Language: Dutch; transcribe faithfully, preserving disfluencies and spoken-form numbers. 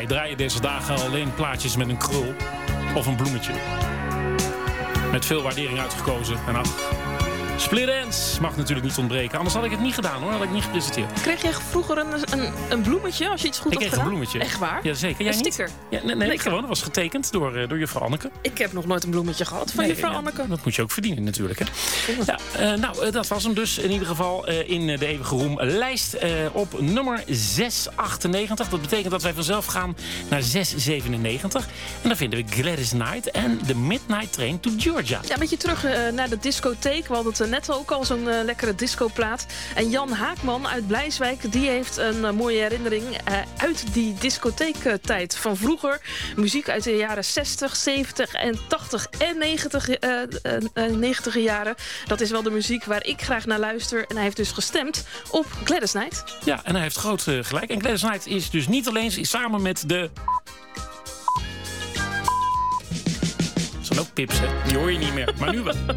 draaien deze dagen alleen plaatjes met een krul of een bloemetje. Met veel waardering uitgekozen. En ach, Split Enz mag natuurlijk niet ontbreken. Anders had ik het niet gedaan hoor, had ik niet gepresenteerd. Kreeg je vroeger een, een, een bloemetje als je iets goed ik had kreeg gedaan? een bloemetje. Echt waar? Ja, zeker. Jij een niet? sticker? Ja, nee, nee, nee gewoon. Dat was getekend door, uh, door juffrouw Anneke. Ik heb nog nooit een bloemetje gehad van nee, juffrouw ja, Anneke. Dat moet je ook verdienen natuurlijk. Hè? Ja, uh, nou, uh, dat was hem dus in ieder geval uh, in de eeuwige roem lijst uh, op nummer zes achtennegentig. Dat betekent dat wij vanzelf gaan naar zes zevenennegentig. En dan vinden we Gladys Knight en The Midnight Train to Georgia. Ja, een beetje terug uh, naar de discotheek. We hadden het uh, net ook al zo'n uh, lekkere discoplaat. En Jan Haakman uit Blijswijk, die heeft een uh, mooie herinnering uh, uit die discotheektijd van vroeger. Muziek uit de jaren zestig, zeventig en tachtig en negentig, uh, uh, uh, negentig jaren. Dat is wel de muziek waar ik graag naar luister. En hij heeft dus gestemd op Gladys Knight. Ja, en hij heeft groot uh, gelijk. En Gladys Knight is dus niet alleen, is samen met de... Dat zijn ook pips, hè? Die hoor je niet meer. Maar nu wel.